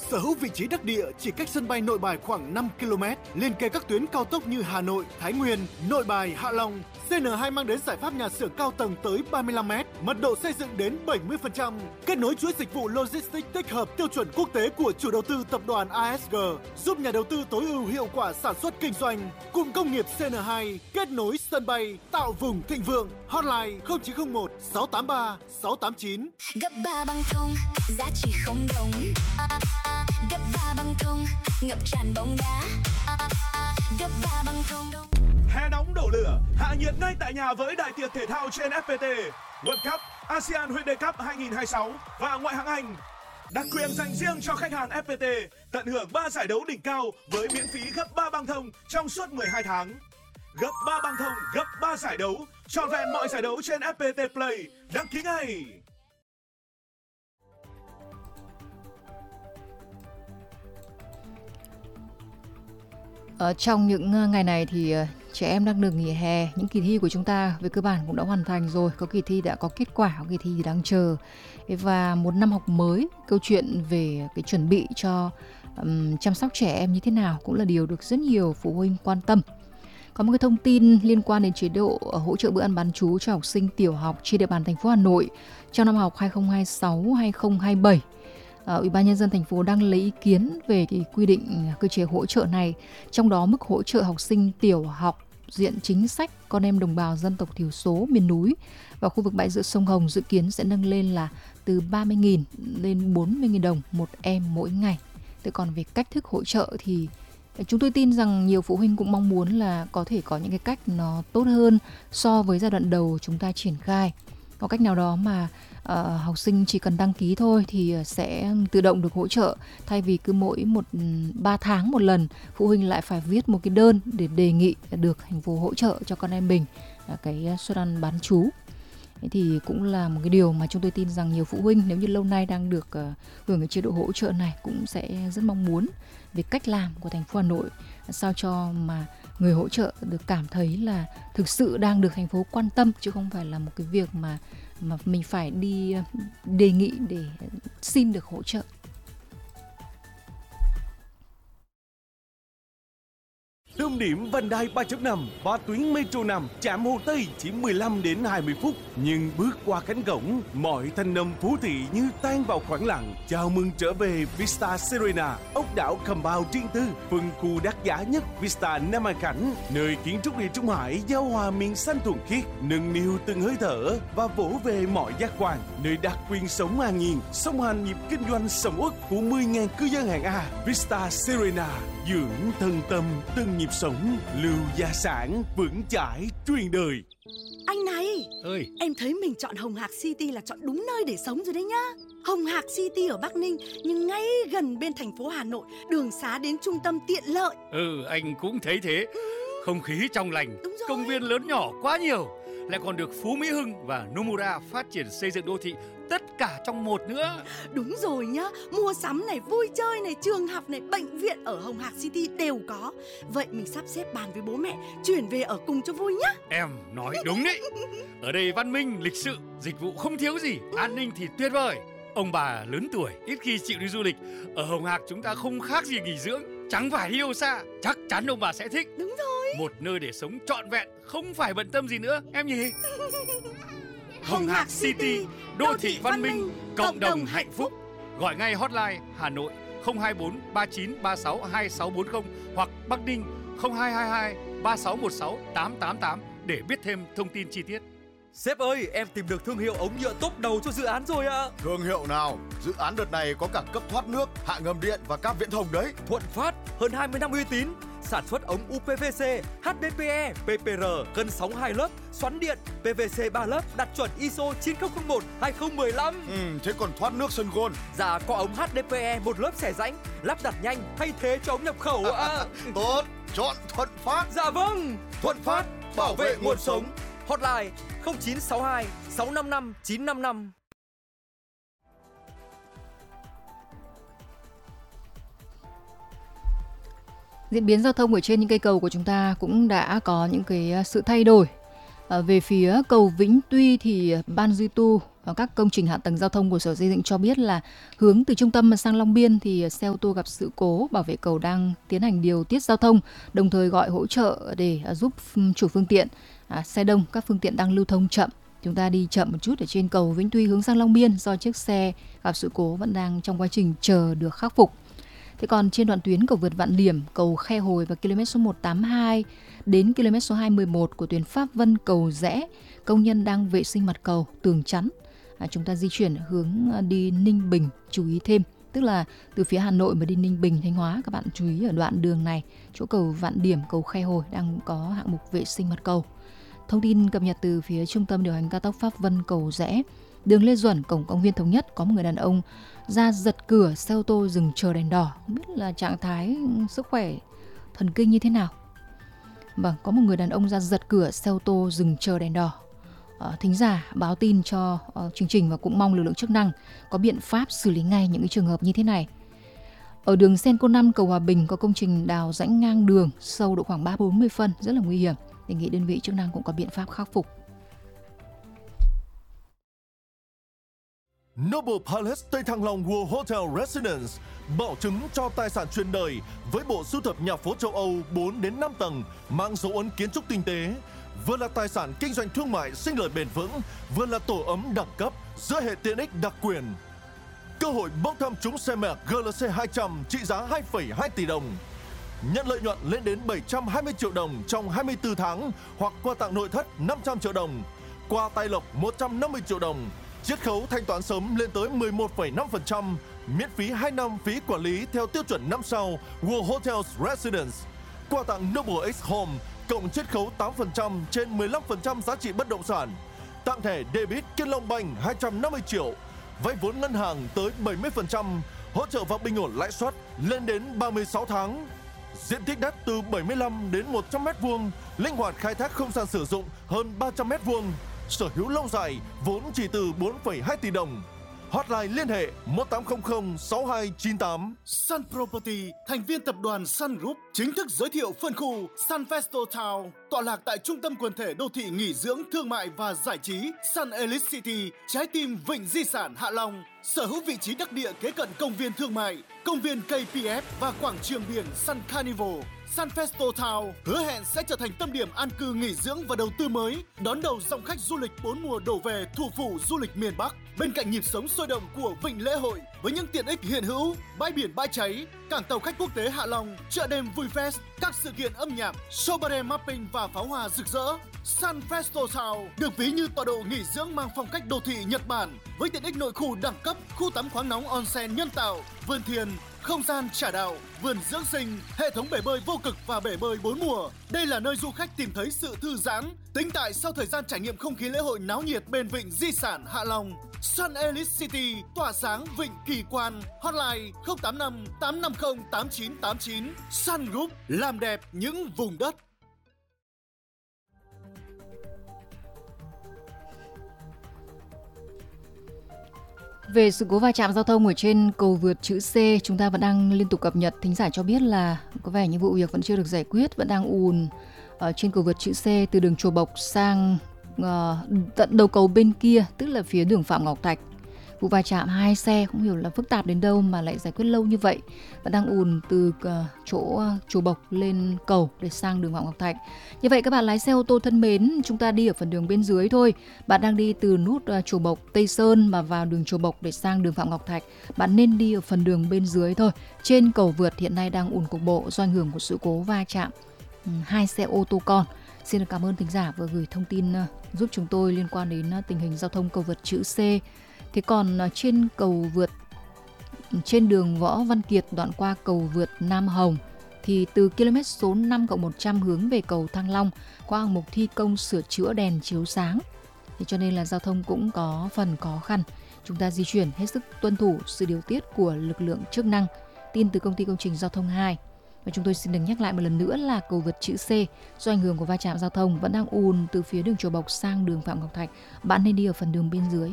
sở hữu vị trí đắc địa chỉ cách sân bay Nội Bài khoảng 5 km, liên kề các tuyến cao tốc như Hà Nội, Thái Nguyên, Nội Bài, Hạ Long. CN2 mang đến giải pháp nhà xưởng cao tầng tới 35 m, mật độ xây dựng đến 70%, kết nối chuỗi dịch vụ logistics tích hợp tiêu chuẩn quốc tế của chủ đầu tư tập đoàn ASG, giúp nhà đầu tư tối ưu hiệu quả sản xuất kinh doanh. Cụm công nghiệp CN2 kết nối sân bay, tạo vùng thịnh vượng. Hotline 0901 683 689. Gấp 3 băng thông, giá trị không đồng. Gấp 3 băng thông, ngập tràn bóng đá. Gấp 3 băng thông. Hè nóng đổ lửa, hạ nhiệt ngay tại nhà với đại tiệc thể thao trên FPT, World Cup, ASEAN Hyundai Cup 2026 và ngoại hạng Anh. Đặc quyền dành riêng cho khách hàng FPT, tận hưởng 3 giải đấu đỉnh cao với miễn phí gấp 3 băng thông trong suốt 12 tháng. Gấp 3 băng thông, gấp 3 giải đấu, trọn vẹn mọi giải đấu trên FPT Play. Đăng ký ngay! Trong những ngày này thì trẻ em đang được nghỉ hè, những kỳ thi của chúng ta về cơ bản cũng đã hoàn thành rồi, có kỳ thi đã có kết quả, có kỳ thi thì đang chờ. Và một năm học mới, câu chuyện về cái chuẩn bị cho chăm sóc trẻ em như thế nào cũng là điều được rất nhiều phụ huynh quan tâm. Có một cái thông tin liên quan đến chế độ hỗ trợ bữa ăn bán trú cho học sinh tiểu học trên địa bàn thành phố Hà Nội trong năm học 2026-2027. Ủy ban Nhân dân thành phố đang lấy ý kiến về cái quy định cơ chế hỗ trợ này, trong đó mức hỗ trợ học sinh tiểu học diện chính sách con em đồng bào dân tộc thiểu số miền núi và khu vực bãi giữa sông Hồng dự kiến sẽ nâng lên là từ 30.000 lên 40.000 đồng một em mỗi ngày. Thế còn về cách thức hỗ trợ thì chúng tôi tin rằng nhiều phụ huynh cũng mong muốn là có thể có những cái cách nó tốt hơn so với giai đoạn đầu chúng ta triển khai. Có cách nào đó mà học sinh chỉ cần đăng ký thôi thì sẽ tự động được hỗ trợ, thay vì cứ mỗi 3 tháng một lần phụ huynh lại phải viết một cái đơn để đề nghị được thành phố hỗ trợ cho con em mình cái suất ăn bán trú. Thế thì cũng là một cái điều mà chúng tôi tin rằng nhiều phụ huynh nếu như lâu nay đang được hưởng cái chế độ hỗ trợ này cũng sẽ rất mong muốn về cách làm của thành phố Hà Nội, sao cho mà người hỗ trợ được cảm thấy là thực sự đang được thành phố quan tâm, chứ không phải là một cái việc mà mình phải đi đề nghị để xin được hỗ trợ. Tâm điểm vành đai 3.5 và tuyến Metro 5 chạm Hồ Tây chỉ 15 đến 20 phút, nhưng bước qua cánh cổng, mọi thanh âm phố thị như tan vào khoảng lặng. Chào mừng trở về Vista Serena, ốc đảo compound riêng tư, phân khu đắt giá nhất Vista Nam An Khánh, nơi kiến trúc địa Trung Hải giao hòa miền xanh thuần khiết, nâng niu từng hơi thở và vỗ về mọi giác quan, nơi đặc quyền sống an nhiên, song hành nhịp kinh doanh sầm uất của 10.000 cư dân hạng A. Vista Serena, dưỡng thân tâm từng nhịp sống, lưu gia sản vững chãi truyền đời. Anh này ơi, em thấy mình chọn Hồng Hạc City là chọn đúng nơi để sống rồi đấy nhá. Hồng Hạc City ở Bắc Ninh nhưng ngay gần bên thành phố Hà Nội, đường xá đến trung tâm tiện lợi. Anh cũng thấy thế. Không khí trong lành, công viên lớn nhỏ quá nhiều, lại còn được Phú Mỹ Hưng và Nomura phát triển xây dựng đô thị tất cả trong một nữa. Đúng rồi nhá, mua sắm này, vui chơi này, trường học này, bệnh viện ở Hồng Hạc City đều có. Vậy mình sắp xếp bàn với bố mẹ chuyển về ở cùng cho vui nhá. Em nói đúng đấy. Ở đây văn minh, lịch sự, dịch vụ không thiếu gì, an ninh thì tuyệt vời. Ông bà lớn tuổi ít khi chịu đi du lịch, ở Hồng Hạc chúng ta không khác gì nghỉ dưỡng, chẳng phải đi đâu xa. Chắc chắn ông bà sẽ thích. Đúng rồi. Một nơi để sống trọn vẹn, không phải bận tâm gì nữa em nhỉ. Hồng Hạc City, đô thị văn minh, cộng đồng hạnh phúc. Gọi ngay hotline Hà Nội 024 39 36 2640 hoặc Bắc Ninh 0222 3616 888 để biết thêm thông tin chi tiết. Sếp ơi, em tìm được thương hiệu ống nhựa top đầu cho dự án rồi ạ. Thương hiệu nào? Dự án đợt này có cả cấp thoát nước, hạ ngầm điện và cáp viễn thông đấy. Thuận Phát, hơn 20 năm uy tín. Sản xuất ống UPVC, HDPE, PPR, cân sóng 2 lớp, xoắn điện, PVC 3 lớp, đạt chuẩn ISO 9001-2015. Thế còn thoát nước sân gôn? Dạ, có ống HDPE một lớp xẻ rãnh, lắp đặt nhanh, thay thế cho ống nhập khẩu ạ. Tốt, chọn Thuận Phát. Dạ vâng, Thuận Phát, bảo vệ nguồn sống. Hotline 0962 655 955. Diễn biến giao thông ở trên những cây cầu của chúng ta cũng đã có những cái sự thay đổi. Về phía cầu Vĩnh Tuy thì ban duy tu Các công trình hạ tầng giao thông của Sở Xây dựng cho biết là hướng từ trung tâm sang Long Biên thì xe ô tô gặp sự cố, bảo vệ cầu đang tiến hành điều tiết giao thông, đồng thời gọi hỗ trợ để giúp chủ phương tiện. Xe đông, các phương tiện đang lưu thông chậm. Chúng ta đi chậm một chút ở trên cầu Vĩnh Tuy hướng sang Long Biên do chiếc xe gặp sự cố vẫn đang trong quá trình chờ được khắc phục. Thế còn trên đoạn tuyến cầu vượt Vạn Điểm, cầu Khe Hồi và km số 182 đến km số 211 của tuyến Pháp Vân Cầu Rẽ, công nhân đang vệ sinh mặt cầu, tường chắn. Chúng ta di chuyển hướng đi Ninh Bình, chú ý thêm. Tức là từ phía Hà Nội mà đi Ninh Bình, Thanh Hóa, các bạn chú ý ở đoạn đường này, chỗ cầu Vạn Điểm, cầu Khe Hồi đang có hạng mục vệ sinh mặt cầu. Thông tin cập nhật từ phía Trung tâm điều hành cao tốc Pháp Vân Cầu Rẽ, đường Lê Duẩn, cổng công viên Thống Nhất, có một người đàn ông ra giật cửa xe ô tô dừng chờ đèn đỏ. Không biết là trạng thái sức khỏe thần kinh như thế nào. Vâng, có một người đàn ông ra giật cửa xe ô tô dừng chờ đèn đỏ. Thính giả báo tin cho chương trình và cũng mong lực lượng chức năng có biện pháp xử lý ngay những cái trường hợp như thế này. Ở đường Senco 5 cầu Hòa Bình có công trình đào rãnh ngang đường sâu độ khoảng 3-40 phân, rất là nguy hiểm. Đề nghị đơn vị chức năng cũng có biện pháp khắc phục. Noble Palace Tây Thăng Long World Hotel Residence bảo chứng cho tài sản truyền đời với bộ sưu tập nhà phố châu Âu 4 đến 5 tầng mang dấu ấn kiến trúc tinh tế, vừa là tài sản kinh doanh thương mại sinh lời bền vững, vừa là tổ ấm đẳng cấp giữa hệ tiện ích đặc quyền. Cơ hội bốc thăm trúng xe Merc GLC 200 trị giá 2,2 tỷ đồng. Nhận lợi nhuận lên đến 720 triệu đồng trong 24 tháng hoặc quà tặng nội thất 500 triệu đồng, quà tài lộc 150 triệu đồng. Chiết khấu thanh toán sớm lên tới 11,5%, miễn phí 2 năm phí quản lý theo tiêu chuẩn 5 sao World Hotels Residence. Quà tặng Noble X Home cộng chiết khấu 8% trên 15% giá trị bất động sản. Tặng thẻ debit Kiên Long Bank 250 triệu, vay vốn ngân hàng tới 70%, hỗ trợ và bình ổn lãi suất lên đến 36 tháng. Diện tích đất từ 75 đến 100 m2, linh hoạt khai thác không gian sử dụng hơn 300 m2. Sở hữu lâu dài, vốn chỉ từ 4,2 tỷ đồng. Hotline liên hệ 1800 6298. Sun Property, thành viên tập đoàn Sun Group, chính thức giới thiệu phân khu Sun Festival Town, tọa lạc tại trung tâm quần thể đô thị nghỉ dưỡng, thương mại và giải trí Sun Elite City, trái tim vịnh di sản Hạ Long. Sở hữu vị trí đắc địa kế cận công viên thương mại, công viên KPF và quảng trường biển Sun Carnival. Sun Festival Town hứa hẹn sẽ trở thành tâm điểm an cư nghỉ dưỡng và đầu tư mới, đón đầu dòng khách du lịch 4 mùa đổ về thủ phủ du lịch miền Bắc. Bên cạnh nhịp sống sôi động của vịnh lễ hội với những tiện ích hiện hữu, bãi biển bãi cháy, cảng tàu khách quốc tế Hạ Long, chợ đêm vui fest, các sự kiện âm nhạc, show parade mapping và pháo hoa rực rỡ. Sun Festival Town được ví như tọa độ nghỉ dưỡng mang phong cách đô thị Nhật Bản với tiện ích nội khu đẳng cấp, khu tắm khoáng nóng onsen nhân tạo, vườn thiền, không gian trà đạo, vườn dưỡng sinh, hệ thống bể bơi vô cực và bể bơi 4 mùa. Đây là nơi du khách tìm thấy sự thư giãn, tĩnh tại sau thời gian trải nghiệm không khí lễ hội náo nhiệt bên vịnh di sản Hạ Long. Sun Elite City, tỏa sáng vịnh kỳ quan. Hotline 085 850 8989. Sun Group, làm đẹp những vùng đất. Về sự cố va chạm giao thông ở trên cầu vượt chữ C, chúng ta vẫn đang liên tục cập nhật. Thính giả cho biết là có vẻ như vụ việc vẫn chưa được giải quyết, vẫn đang ùn ở trên cầu vượt chữ C từ đường Chùa Bộc sang tận đầu cầu bên kia, tức là phía đường Phạm Ngọc Thạch. Vụ va chạm hai xe không hiểu là phức tạp đến đâu mà lại giải quyết lâu như vậy. Vẫn đang ùn từ chỗ Chùa Bộc lên cầu để sang đường Phạm Ngọc Thạch. Như vậy các bạn lái xe ô tô thân mến, chúng ta đi ở phần đường bên dưới thôi. Bạn đang đi từ nút Chùa Bộc Tây Sơn mà vào đường Chùa Bộc để sang đường Phạm Ngọc Thạch. Bạn nên đi ở phần đường bên dưới thôi. Trên cầu vượt hiện nay đang ùn cục bộ do ảnh hưởng của sự cố va chạm hai xe ô tô con. Xin được cảm ơn thính giả vừa gửi thông tin giúp chúng tôi liên quan đến tình hình giao thông cầu vượt chữ C. Thế còn trên cầu vượt trên đường Võ Văn Kiệt đoạn qua cầu vượt Nam Hồng thì từ km số 5+100 hướng về cầu Thăng Long qua hạng mục thi công sửa chữa đèn chiếu sáng. Thế cho nên là giao thông cũng có phần khó khăn. Chúng ta di chuyển hết sức tuân thủ sự điều tiết của lực lượng chức năng. Tin từ công ty công trình giao thông 2. Và chúng tôi xin được nhắc lại một lần nữa là cầu vượt chữ C do ảnh hưởng của va chạm giao thông vẫn đang ùn từ phía đường Chùa Bộc sang đường Phạm Ngọc Thạch. Bạn nên đi ở phần đường bên dưới.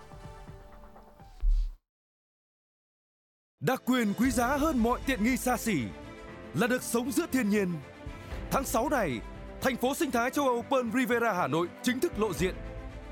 Đặc quyền quý giá hơn mọi tiện nghi xa xỉ là được sống giữa thiên nhiên. Tháng 6 này, thành phố sinh thái châu Âu Pearl Riviera Hà Nội chính thức lộ diện.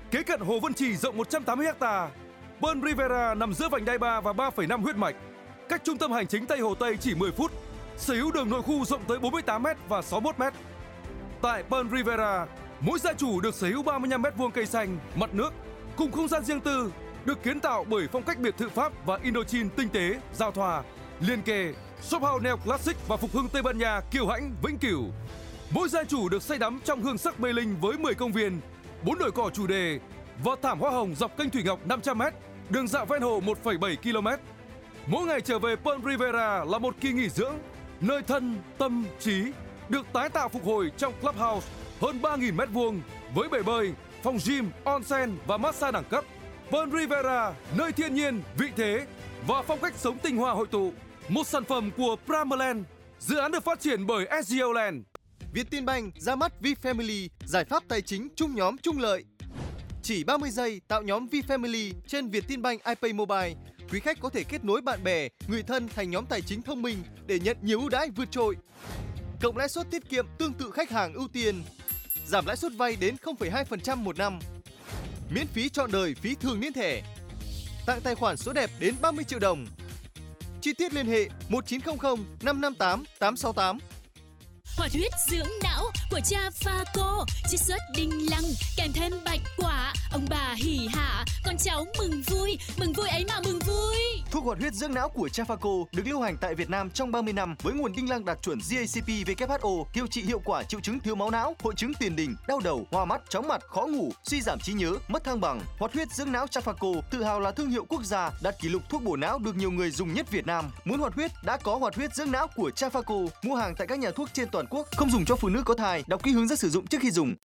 kế cận Hồ Vân Trì rộng 180 ha. Pearl Rivera nằm giữa vành đai 3 và 3,5 huyết mạch, cách trung tâm hành chính Tây Hồ Tây chỉ 10 phút, sở hữu đường nội khu rộng tới 48 m và 61 m. Tại Pearl Rivera, mỗi gia chủ được sở hữu 35 m2 cây xanh, mặt nước, cùng không gian riêng tư, được kiến tạo bởi phong cách biệt thự Pháp và Indochine tinh tế, giao thoa, liền kề, shop house neo classic và phục hưng Tây Ban Nha kiêu hãnh vĩnh cửu. Mỗi gia chủ được say đắm trong hương sắc mê linh với 10 công viên, 4 đồi cỏ chủ đề và thảm hoa hồng dọc kênh Thủy Ngọc 500 m, đường dạo ven hồ 1,7 km. Mỗi ngày trở về Pearl Rivera là một kỳ nghỉ dưỡng, nơi thân, tâm, trí được tái tạo phục hồi trong clubhouse hơn 3.000 m2 với bể bơi, phòng gym, onsen và massage đẳng cấp. Pearl Rivera, nơi thiên nhiên, vị thế và phong cách sống tinh hoa hội tụ. Một sản phẩm của Primaland. Dự án được phát triển bởi SGO Land. Vietinbank ra mắt VFamily, giải pháp tài chính chung nhóm chung lợi. Chỉ 30 giây tạo nhóm VFamily trên Vietinbank iPay Mobile. Quý khách có thể kết nối bạn bè, người thân thành nhóm tài chính thông minh để nhận nhiều ưu đãi vượt trội. Cộng lãi suất tiết kiệm tương tự khách hàng ưu tiên. Giảm lãi suất vay đến 0,2% một năm. Miễn phí trọn đời phí thường niên thẻ. Tặng tài khoản số đẹp đến 30 triệu đồng. Chi tiết liên hệ 1900 558 868. Hoạt huyết dưỡng não của cha Phaco, chiết xuất đinh lăng kèm thêm bạch quả, ông bà hỉ hả, con cháu mừng vui ấy mà mừng vui. Thuốc hoạt huyết dưỡng não của cha Phaco được lưu hành tại Việt Nam trong 30 năm với nguồn đinh lăng đạt chuẩn GACP WHO, điều trị hiệu quả triệu chứng thiếu máu não, hội chứng tiền đình, đau đầu, hoa mắt, chóng mặt, khó ngủ, suy giảm trí nhớ, mất thăng bằng. Hoạt huyết dưỡng não cha Phaco tự hào là thương hiệu quốc gia, đạt kỷ lục thuốc bổ não được nhiều người dùng nhất Việt Nam. Muốn hoạt huyết đã có hoạt huyết dưỡng não của cha Phaco. Mua hàng tại các nhà thuốc trên toàn quốc. Không dùng cho phụ nữ có thai. Đọc kỹ hướng dẫn sử dụng trước khi dùng.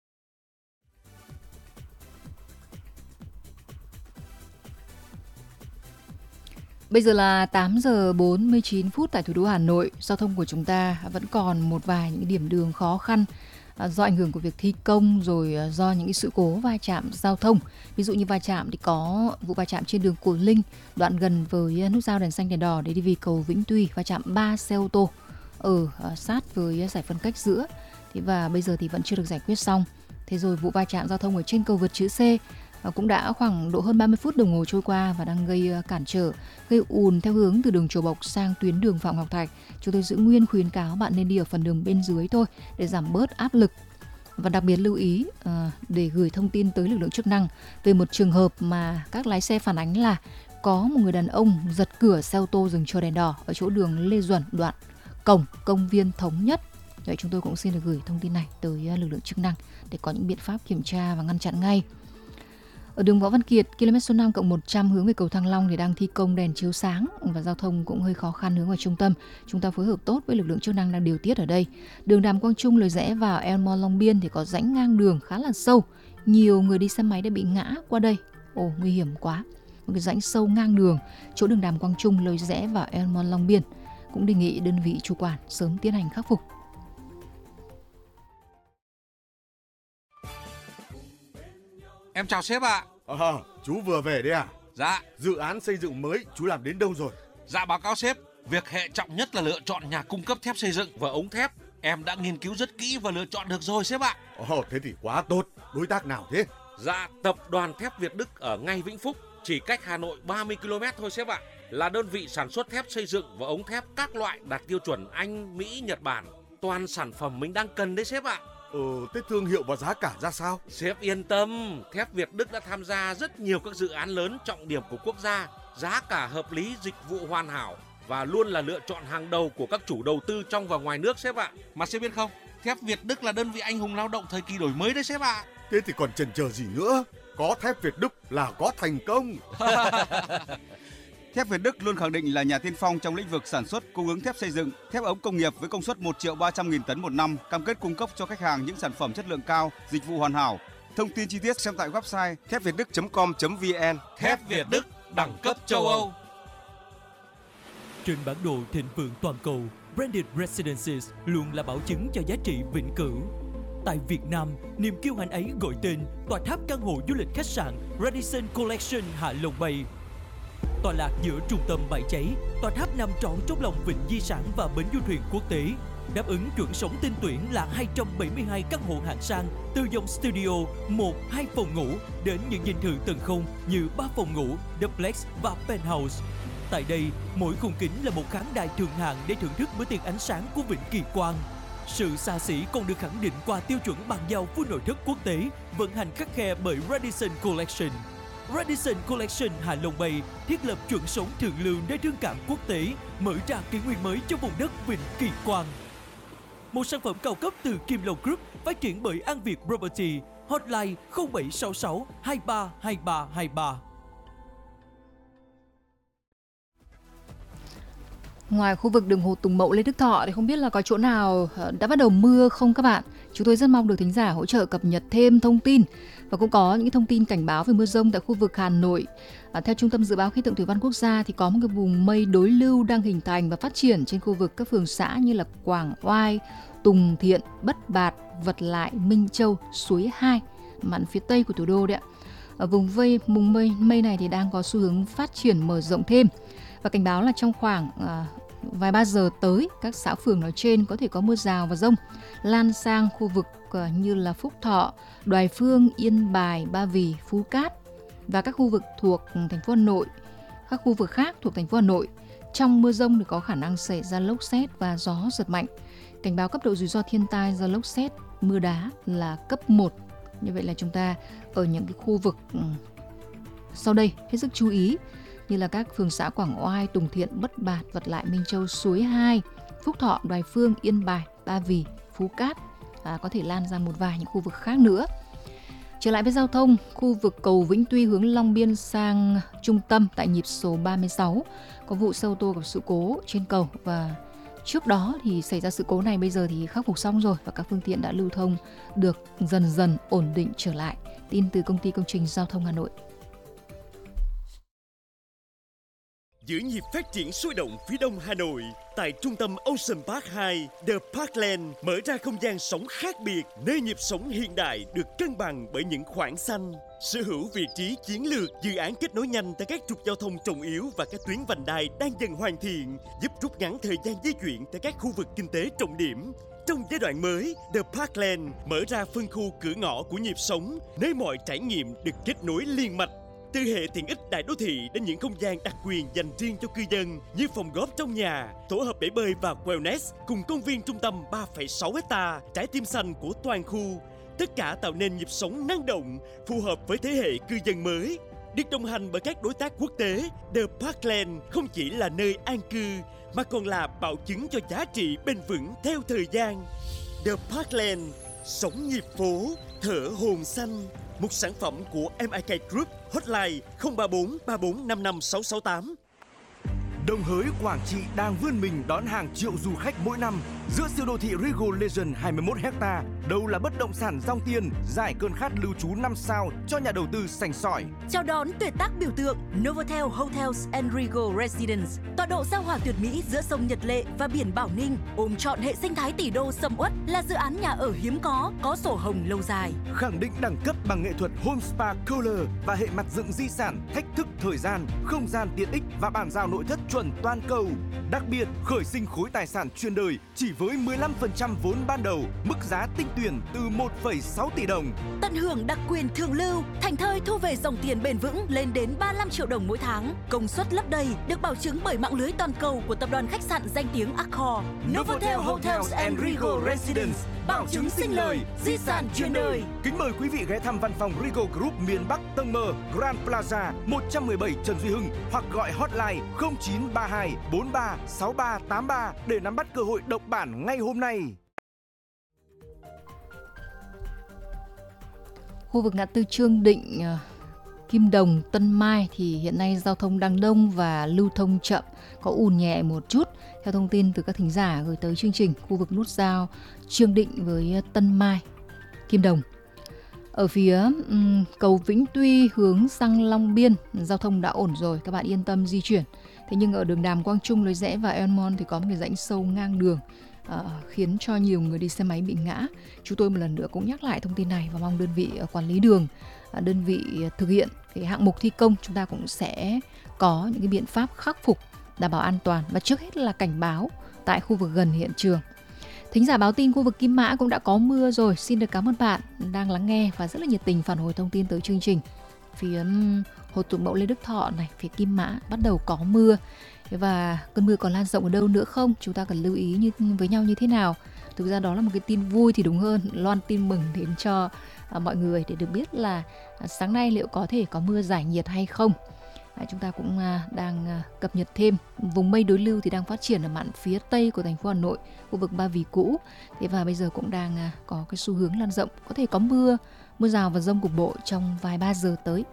Bây giờ là 8 giờ 49 phút tại thủ đô Hà Nội. Giao thông của chúng ta vẫn còn một vài những điểm đường khó khăn do ảnh hưởng của việc thi công, rồi do những cái sự cố va chạm giao thông. Ví dụ như va chạm thì có vụ va chạm trên đường Cổ Linh, đoạn gần với nút giao đèn xanh đèn đỏ để đi về cầu Vĩnh Tuy, va chạm 3 xe ô tô ở sát với giải phân cách giữa. Thế và bây giờ thì vẫn chưa được giải quyết xong. Thế rồi vụ va chạm giao thông ở trên cầu vượt chữ C cũng đã khoảng độ hơn 30 phút đồng hồ trôi qua và đang gây cản trở, gây ùn theo hướng từ đường Chùa Bộc sang tuyến đường Phạm Ngọc Thạch. Chúng tôi giữ nguyên khuyến cáo bạn nên đi ở phần đường bên dưới thôi để giảm bớt áp lực. Và đặc biệt lưu ý để gửi thông tin tới lực lượng chức năng về một trường hợp mà các lái xe phản ánh là có một người đàn ông giật cửa xe ô tô dừng chờ đèn đỏ ở chỗ đường Lê Duẩn, đoạn cổng công viên Thống Nhất. Vậy chúng tôi cũng xin được gửi thông tin này tới lực lượng chức năng để có những biện pháp kiểm tra và ngăn chặn ngay. Ở đường Võ Văn Kiệt, km số 5+100 hướng về cầu Thăng Long thì đang thi công đèn chiếu sáng và giao thông cũng hơi khó khăn hướng vào trung tâm. Chúng ta phối hợp tốt với lực lượng chức năng đang điều tiết ở đây. Đường Đàm Quang Trung lối rẽ vào Elmore Long Biên thì có rãnh ngang đường khá là sâu. Nhiều người đi xe máy đã bị ngã qua đây. Ồ, nguy hiểm quá. Một cái rãnh sâu ngang đường, chỗ đường Đàm Quang Trung lối rẽ vào Elmore Long Biên. Cũng đề nghị đơn vị chủ quản sớm tiến hành khắc phục. Em chào sếp ạ. Chú vừa về đấy à? Dạ. Dự án xây dựng mới chú làm đến đâu rồi? Dạ báo cáo sếp, việc hệ trọng nhất là lựa chọn nhà cung cấp thép xây dựng và ống thép. Em đã nghiên cứu rất kỹ và lựa chọn được rồi sếp ạ. Thế thì quá tốt. Đối tác nào thế? Dạ, tập đoàn thép Việt Đức ở ngay Vĩnh Phúc, chỉ cách Hà Nội 30 km thôi sếp ạ. Là đơn vị sản xuất thép xây dựng và ống thép các loại đạt tiêu chuẩn Anh, Mỹ, Nhật Bản. Toàn sản phẩm mình đang cần đấy sếp ạ. Thế thương hiệu và giá cả ra sao? Sếp yên tâm, thép Việt Đức đã tham gia rất nhiều các dự án lớn trọng điểm của quốc gia, giá cả hợp lý, dịch vụ hoàn hảo và luôn là lựa chọn hàng đầu của các chủ đầu tư trong và ngoài nước sếp ạ. Mà sếp biết không, thép Việt Đức là đơn vị anh hùng lao động thời kỳ đổi mới đấy sếp ạ. Thế thì còn chần chờ gì nữa? Có thép Việt Đức là có thành công. Thép Việt Đức luôn khẳng định là nhà tiên phong trong lĩnh vực sản xuất, cung ứng thép xây dựng, thép ống công nghiệp với công suất 1.300.000 tấn một năm, cam kết cung cấp cho khách hàng những sản phẩm chất lượng cao, dịch vụ hoàn hảo. Thông tin chi tiết xem tại website thepvietduc.com.vn. Thép Việt Đức, đẳng cấp châu Âu. Trên bản đồ thịnh vượng toàn cầu, Branded Residences luôn là bảo chứng cho giá trị vĩnh cửu. Tại Việt Nam, niềm kiêu hãnh ấy gọi tên tòa tháp căn hộ du lịch khách sạn Radisson Collection Hạ Long Bay. Tọa lạc giữa trung tâm bãi cháy, tòa tháp nằm trọn trong lòng vịnh di sản và bến du thuyền quốc tế. Đáp ứng chuẩn sống tin tuyển là 272 căn hộ hạng sang từ dòng studio 1, 2 phòng ngủ đến những dinh thự tầng không như 3 phòng ngủ, duplex và penthouse. Tại đây, mỗi khung kính là một khán đài thượng hạng để thưởng thức bữa tiệc ánh sáng của Vịnh Kỳ Quan. Sự xa xỉ còn được khẳng định qua tiêu chuẩn bàn giao full nội thất quốc tế, vận hành khắt khe bởi Radisson Collection. Radisson Collection Hạ Long Bay thiết lập chuẩn sống thượng lưu nơi thương cảng quốc tế, mở ra kỷ nguyên mới cho vùng đất Vịnh Kỳ Quan. Một sản phẩm cao cấp từ Kim Long Group phát triển bởi An Việt Property. Hotline 0766 232323. Ngoài khu vực đường Hồ Tùng Mậu, Lê Đức Thọ thì không biết là có chỗ nào đã bắt đầu mưa không các bạn? Chúng tôi rất mong được thính giả hỗ trợ cập nhật thêm thông tin và cũng có những thông tin cảnh báo về mưa dông tại khu vực Hà Nội. Theo Trung tâm Dự báo Khí tượng Thủy văn Quốc gia thì có một cái vùng mây đối lưu đang hình thành và phát triển trên khu vực các phường xã như là Quảng Oai, Tùng Thiện, Bất Bạt, Vật Lại, Minh Châu, Suối 2, mạn phía tây của thủ đô đấy ạ. Ở vùng mây này thì đang có xu hướng phát triển mở rộng thêm. Và cảnh báo là trong khoảng vài ba giờ tới, các xã phường nói trên có thể có mưa rào và dông lan sang khu vực như là Phúc Thọ, Đoài Phương, Yên Bài, Ba Vì, Phú Cát và các khu vực thuộc thành phố Hà Nội. Các khu vực khác thuộc thành phố Hà Nội, trong mưa dông thì có khả năng xảy ra lốc sét và gió giật mạnh. Cảnh báo cấp độ rủi ro thiên tai do lốc sét, mưa đá là cấp 1. Như vậy là chúng ta ở những cái khu vực sau đây hết sức chú ý, như là các phường xã Quảng Oai, Tùng Thiện, Bất Bạt, Vật Lại, Minh Châu, Suối 2, Phúc Thọ, Đoài Phương, Yên Bài, Ba Vì, Phú Cát, có thể lan ra một vài những khu vực khác nữa. Trở lại với giao thông, khu vực cầu Vĩnh Tuy hướng Long Biên sang trung tâm tại nhịp số 36 có vụ xe ô tô gặp sự cố trên cầu, và trước đó thì xảy ra sự cố này, bây giờ thì khắc phục xong rồi và các phương tiện đã lưu thông được dần dần ổn định trở lại. Tin từ Công ty Công trình Giao thông Hà Nội. Giữa nhịp phát triển sôi động phía đông Hà Nội, tại trung tâm Ocean Park 2, The Parkland mở ra không gian sống khác biệt, nơi nhịp sống hiện đại được cân bằng bởi những khoảng xanh. Sở hữu vị trí chiến lược, dự án kết nối nhanh tại các trục giao thông trọng yếu và các tuyến vành đai đang dần hoàn thiện, giúp rút ngắn thời gian di chuyển tại các khu vực kinh tế trọng điểm. Trong giai đoạn mới, The Parkland mở ra phân khu cửa ngõ của nhịp sống, nơi mọi trải nghiệm được kết nối liên mạch. Từ hệ tiện ích đại đô thị đến những không gian đặc quyền dành riêng cho cư dân như phòng góp trong nhà, tổ hợp bể bơi và wellness cùng công viên trung tâm 3,6 hecta, trái tim xanh của toàn khu. Tất cả tạo nên nhịp sống năng động, phù hợp với thế hệ cư dân mới. Được đồng hành bởi các đối tác quốc tế, The Parkland không chỉ là nơi an cư mà còn là bảo chứng cho giá trị bền vững theo thời gian. The Parkland, sống nhịp phố, thở hồn xanh. Một sản phẩm của MIK Group. Hotline 034 3455 668. Đồng hới Quảng Trị đang vươn mình đón hàng triệu du khách mỗi năm. Giữa siêu đô thị Regal Legend 21 ha, đâu là bất động sản dòng tiền, giải cơn khát lưu trú 5 sao cho nhà đầu tư sành sỏi. Chào đón tuyệt tác biểu tượng Novotel Hotels and Regal Residence, tọa độ giao hòa tuyệt mỹ giữa sông Nhật Lệ và biển Bảo Ninh, ôm trọn hệ sinh thái tỷ đô sầm uất, là dự án nhà ở hiếm có sổ hồng lâu dài. Khẳng định đẳng cấp bằng nghệ thuật Home Spa Color và hệ mặt dựng di sản, thách thức thời gian, không gian tiện ích và bàn giao nội thất chuẩn toàn cầu. Đặc biệt, khởi sinh khối tài sản chuyên đời chỉ với 15% vốn ban đầu, mức giá tinh tuyển từ 1,6 tỷ đồng. Tận hưởng đặc quyền thường lưu, thành thơi thu về dòng tiền bền vững lên đến 35 triệu đồng mỗi tháng. Công suất lấp đầy được bảo chứng bởi mạng lưới toàn cầu của tập đoàn khách sạn danh tiếng Accor. Novotel Hotels and Regal Residence, bảo chứng sinh lời, di sản chuyên đời. Kính mời quý vị ghé thăm văn phòng Regal Group miền Bắc tầng M, Grand Plaza 117 Trần Duy Hưng hoặc gọi hotline 0932 43 6383 để nắm bắt cơ hội độc bản ngay hôm nay. Khu vực ngã tư Trương Định, Kim Đồng, Tân Mai thì hiện nay giao thông đang đông và lưu thông chậm, có ùn nhẹ một chút. Theo thông tin từ các thính giả gửi tới chương trình, khu vực nút giao Trương Định với Tân Mai, Kim Đồng. Ở phía cầu Vĩnh Tuy hướng sang Long Biên, giao thông đã ổn rồi, các bạn yên tâm di chuyển. Thế nhưng ở đường Đàm Quang Trung lối rẽ và Elmont thì có một cái rãnh sâu ngang đường, khiến cho nhiều người đi xe máy bị ngã. Chúng tôi một lần nữa cũng nhắc lại thông tin này và mong đơn vị quản lý đường, đơn vị thực hiện cái hạng mục thi công, chúng ta cũng sẽ có những cái biện pháp khắc phục đảm bảo an toàn và trước hết là cảnh báo tại khu vực gần hiện trường. Thính giả báo tin khu vực Kim Mã cũng đã có mưa rồi. Xin được cảm ơn bạn đang lắng nghe và rất là nhiệt tình phản hồi thông tin tới chương trình. Phía Hồ Tùng Mậu, Lê Đức Thọ này, phía Kim Mã bắt đầu có mưa. Và cơn mưa còn lan rộng ở đâu nữa không? Chúng ta cần lưu ý với nhau như thế nào? Thực ra đó là một cái tin vui thì đúng hơn, loan tin mừng đến cho mọi người để được biết là sáng nay liệu có thể có mưa giải nhiệt hay không. Chúng ta cũng đang cập nhật thêm vùng mây đối lưu thì đang phát triển ở mạn phía tây của thành phố Hà Nội, khu vực Ba Vì cũ. Thế và bây giờ cũng đang có cái xu hướng lan rộng, có thể có mưa rào và dông cục bộ trong vài 3 giờ tới.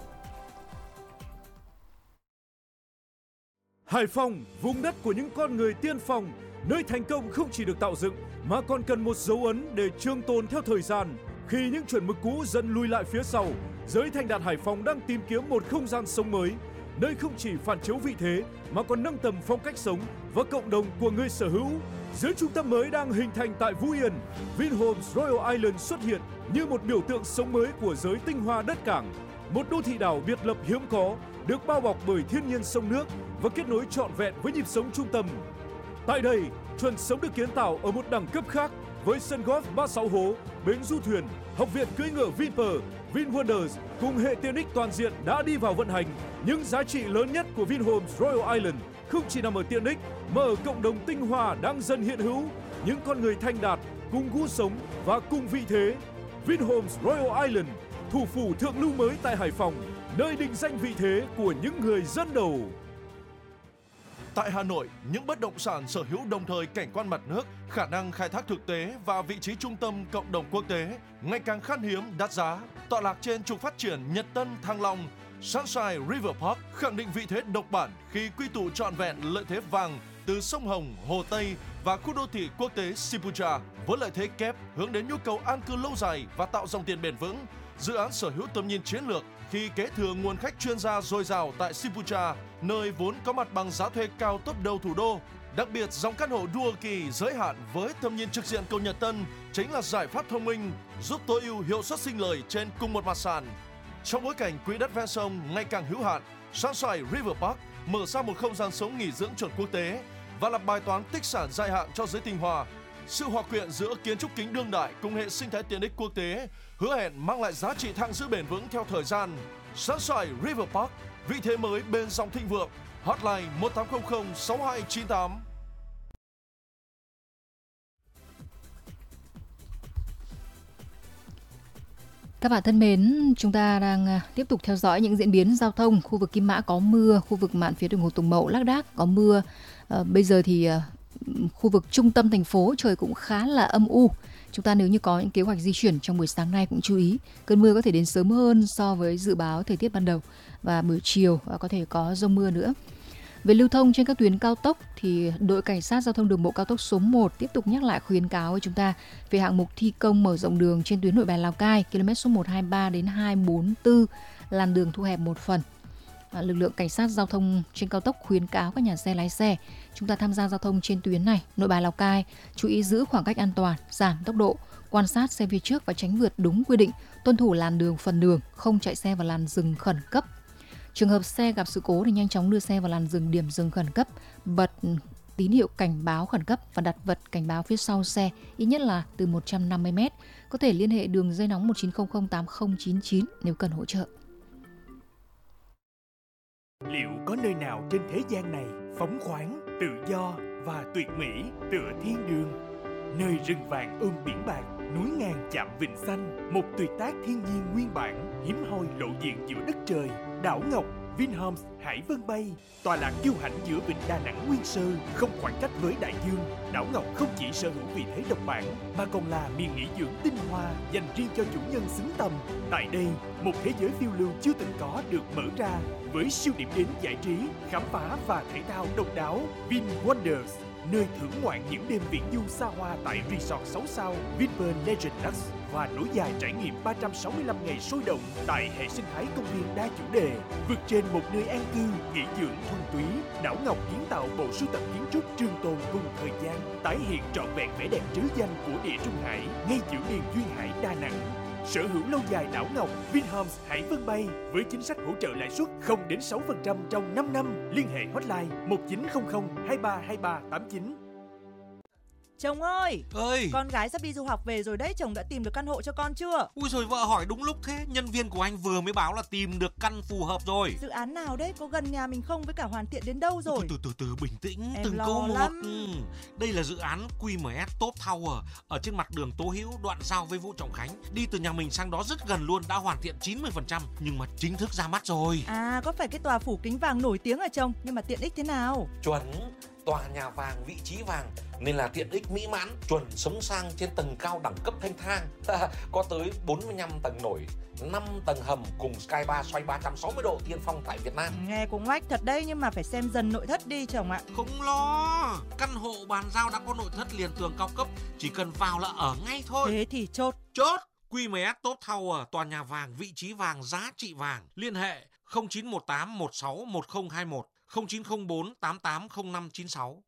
Hải Phòng, vùng đất của những con người tiên phong, nơi thành công không chỉ được tạo dựng mà còn cần một dấu ấn để trường tồn theo thời gian. Khi những chuẩn mực cũ dần lùi lại phía sau, giới thành đạt Hải Phòng đang tìm kiếm một không gian sống mới, nơi không chỉ phản chiếu vị thế mà còn nâng tầm phong cách sống và cộng đồng của người sở hữu. Dưới trung tâm mới đang hình thành tại Phú Yên, Vinhomes Royal Island xuất hiện như một biểu tượng sống mới của giới tinh hoa đất cảng. Một đô thị đảo biệt lập hiếm có, được bao bọc bởi thiên nhiên sông nước và kết nối trọn vẹn với nhịp sống trung tâm. Tại đây, chuẩn sống được kiến tạo ở một đẳng cấp khác với sân golf 36 hố, bến du thuyền, học viện cưỡi ngựa Vinpearl, VinWonders cùng hệ tiện ích toàn diện đã đi vào vận hành. Những giá trị lớn nhất của Vinhomes Royal Island không chỉ nằm ở tiện ích mà ở cộng đồng tinh hoa đang dần hiện hữu, những con người thanh đạt cùng gu sống và cùng vị thế. Vinhomes Royal Island, thủ phủ thượng lưu mới tại Hải Phòng, nơi định danh vị thế của những người dân đầu. Tại Hà Nội, những bất động sản sở hữu đồng thời cảnh quan mặt nước, khả năng khai thác thực tế và vị trí trung tâm cộng đồng quốc tế ngày càng khan hiếm, đắt giá. Tọa lạc trên trục phát triển Nhật Tân, Thăng Long, Sunshine River Park khẳng định vị thế độc bản khi quy tụ trọn vẹn lợi thế vàng từ sông Hồng, Hồ Tây và khu đô thị quốc tế Sipucha. Với lợi thế kép hướng đến nhu cầu an cư lâu dài và tạo dòng tiền bền vững, dự án sở hữu tầm nhìn chiến lược khi kế thừa nguồn khách chuyên gia dồi dào tại Sipucha, nơi vốn có mặt bằng giá thuê cao top đầu thủ đô. Đặc biệt, dòng căn hộ Dual Key giới hạn với tầm nhìn trực diện cầu Nhật Tân chính là giải pháp thông minh giúp tối ưu hiệu suất sinh lời trên cùng một mặt sàn. Trong bối cảnh quỹ đất ven sông ngày càng hữu hạn, Sunshine River Park mở ra một không gian sống nghỉ dưỡng chuẩn quốc tế và là bài toán tích sản dài hạn cho giới tinh hoa. Sự hòa quyện giữa kiến trúc kính đương đại cùng hệ sinh thái tiện ích quốc tế hứa hẹn mang lại giá trị thặng dư bền vững theo thời gian. Sunshine River Park, vị thế mới bên dòng thịnh vượng. Hotline 1800 6298. Các bạn thân mến, chúng ta đang tiếp tục theo dõi những diễn biến giao thông. Khu vực Kim Mã có mưa, khu vực mạn phía đường Hồ Tùng Mậu, Lác Đác có mưa. Bây giờ thì khu vực trung tâm thành phố trời cũng khá là âm u. Chúng ta nếu như có những kế hoạch di chuyển trong buổi sáng nay cũng chú ý, cơn mưa có thể đến sớm hơn so với dự báo thời tiết ban đầu và buổi chiều có thể có dông mưa nữa. Về lưu thông trên các tuyến cao tốc thì đội cảnh sát giao thông đường bộ cao tốc số 1 tiếp tục nhắc lại khuyến cáo với chúng ta về hạng mục thi công mở rộng đường trên tuyến Nội Bài Lào Cai, km số 123 đến 244, làn đường thu hẹp một phần. Lực lượng cảnh sát giao thông trên cao tốc khuyến cáo các nhà xe lái xe chúng ta tham gia giao thông trên tuyến này Nội Bài Lào Cai chú ý giữ khoảng cách an toàn, giảm tốc độ, quan sát xe phía trước và tránh vượt đúng quy định, tuân thủ làn đường phần đường, không chạy xe vào làn dừng khẩn cấp. Trường hợp xe gặp sự cố thì nhanh chóng đưa xe vào làn dừng điểm dừng khẩn cấp, bật tín hiệu cảnh báo khẩn cấp và đặt vật cảnh báo phía sau xe ít nhất là từ 150 m. Có thể liên hệ đường dây nóng 1900 8099 nếu cần hỗ trợ. Liệu có nơi nào trên thế gian này phóng khoáng, tự do và tuyệt mỹ tựa thiên đường? Nơi rừng vàng ôm biển bạc, núi ngàn chạm vịnh xanh, một tuyệt tác thiên nhiên nguyên bản, hiếm hoi lộ diện giữa đất trời. Đảo Ngọc, Vinhomes Hải Vân Bay, tọa lạc kiêu hãnh giữa vịnh Đà Nẵng nguyên sơ, không khoảng cách với đại dương. Đảo Ngọc không chỉ sở hữu vị thế độc bản mà còn là miền nghỉ dưỡng tinh hoa dành riêng cho chủ nhân xứng tầm. Tại đây, một thế giới phiêu lưu chưa từng có được mở ra với siêu điểm đến giải trí, khám phá và thể thao độc đáo. VinWonders, nơi thưởng ngoạn những đêm viễn du xa hoa tại resort 6 sao Vinpearl Legend Lux và nối dài trải nghiệm 365 ngày sôi động tại hệ sinh thái công viên đa chủ đề. Vượt trên một nơi an cư, nghỉ dưỡng thuần túy, Đảo Ngọc kiến tạo bộ sưu tập kiến trúc trường tồn cùng thời gian, tái hiện trọn vẹn vẻ đẹp trứ danh của địa Trung Hải ngay giữa miền duyên hải Đà Nẵng. Sở hữu lâu dài Đảo Ngọc, Vinhomes Hải Vân Bay với chính sách hỗ trợ lãi suất 0 đến 6% trong 5 năm. Liên hệ hotline 1900 232389. Chồng ơi, ơi, con gái sắp đi du học về rồi đấy, chồng đã tìm được căn hộ cho con chưa? Ui rồi vợ hỏi đúng lúc thế, nhân viên của anh vừa mới báo là tìm được căn phù hợp rồi. Dự án nào đấy, có gần nhà mình không, với cả hoàn thiện đến đâu rồi? Từ bình tĩnh, em từng lo câu một. lắm. Đây là dự án QMS Top Tower ở trên mặt đường Tố Hữu, đoạn giao với Vũ Trọng Khánh. Đi từ nhà mình sang đó rất gần luôn, đã hoàn thiện 90%, nhưng mà chính thức ra mắt rồi. À, có phải cái tòa phủ kính vàng nổi tiếng à chồng? Nhưng mà tiện ích thế nào? Chuẩn, tòa nhà vàng, vị trí vàng nên là tiện ích mỹ mãn, chuẩn sống sang trên tầng cao đẳng cấp thanh thang. Có tới 45 tầng nổi, 5 tầng hầm cùng sky bar xoay 360 độ tiên phong tại Việt Nam. Nghe cũng oách thật đấy, nhưng mà phải xem dần nội thất đi chồng ạ. Không lo, căn hộ bàn giao đã có nội thất liền tường cao cấp, chỉ cần vào là ở ngay thôi. Thế thì chốt. QMS Top Tower, tòa nhà vàng, vị trí vàng, giá trị vàng. Liên hệ 0918 16 1021, 0904 880596.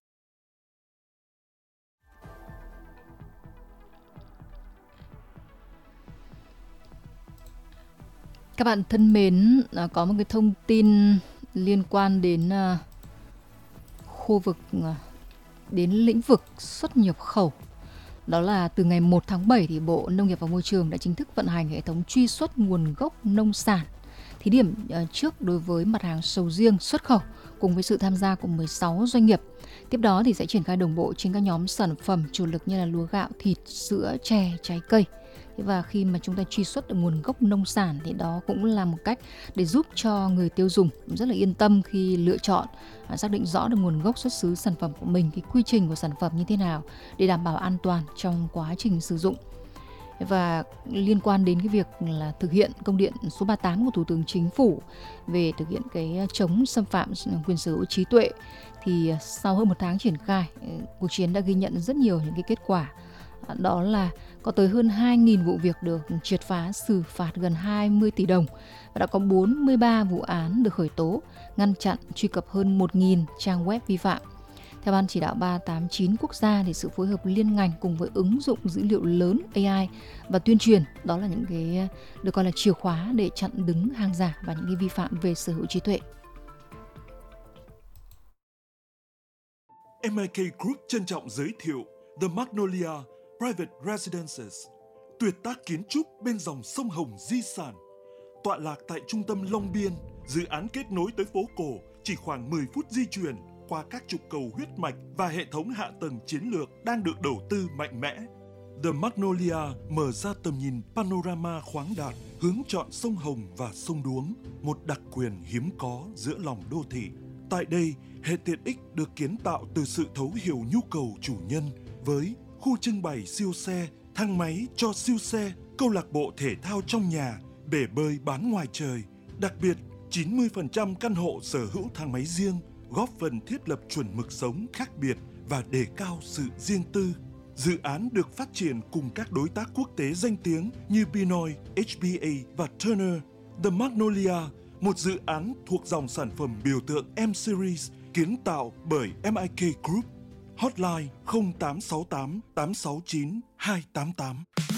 Các bạn thân mến, có một cái thông tin liên quan đến khu vực, đến lĩnh vực xuất nhập khẩu. Đó là từ ngày 1 tháng 7 thì Bộ Nông nghiệp và Môi trường đã chính thức vận hành hệ thống truy xuất nguồn gốc nông sản. Thí điểm trước đối với mặt hàng sầu riêng xuất khẩu cùng với sự tham gia của 16 doanh nghiệp. Tiếp đó thì sẽ triển khai đồng bộ trên các nhóm sản phẩm chủ lực như là lúa gạo, thịt, sữa, chè, trái cây. Và khi mà chúng ta truy xuất được nguồn gốc nông sản thì đó cũng là một cách để giúp cho người tiêu dùng rất là yên tâm khi lựa chọn, xác định rõ được nguồn gốc xuất xứ sản phẩm của mình, cái quy trình của sản phẩm như thế nào để đảm bảo an toàn trong quá trình sử dụng. Và liên quan đến cái việc là thực hiện công điện số 38 của Thủ tướng Chính phủ về thực hiện cái chống xâm phạm quyền sở hữu trí tuệ, thì sau hơn 1 tháng triển khai, cuộc chiến đã ghi nhận rất nhiều những cái kết quả. Đó là có tới hơn 2.000 vụ việc được triệt phá, xử phạt gần 20 tỷ đồng và đã có 43 vụ án được khởi tố, ngăn chặn, truy cập hơn 1.000 trang web vi phạm. Theo Ban chỉ đạo 389 quốc gia thì sự phối hợp liên ngành cùng với ứng dụng dữ liệu lớn AI và tuyên truyền, đó là những cái được coi là chìa khóa để chặn đứng hàng giả và những cái vi phạm về sở hữu trí tuệ. MIK Group trân trọng giới thiệu The Magnolia Private Residences, tuyệt tác kiến trúc bên dòng sông Hồng di sản. Tọa lạc tại trung tâm Long Biên, dự án kết nối tới phố cổ chỉ khoảng 10 phút di chuyển qua các trục cầu huyết mạch và hệ thống hạ tầng chiến lược đang được đầu tư mạnh mẽ. The Magnolia mở ra tầm nhìn panorama khoáng đạt, hướng chọn sông Hồng và sông Đuống, một đặc quyền hiếm có giữa lòng đô thị. Tại đây, hệ tiện ích được kiến tạo từ sự thấu hiểu nhu cầu chủ nhân với khu trưng bày siêu xe, thang máy cho siêu xe, câu lạc bộ thể thao trong nhà, bể bơi bán ngoài trời. Đặc biệt, 90% căn hộ sở hữu thang máy riêng, góp phần thiết lập chuẩn mực sống khác biệt và đề cao sự riêng tư. Dự án được phát triển cùng các đối tác quốc tế danh tiếng như Pinoy, HBA và Turner. The Magnolia, một dự án thuộc dòng sản phẩm biểu tượng M-Series kiến tạo bởi MIK Group. Hotline 0868 869 288.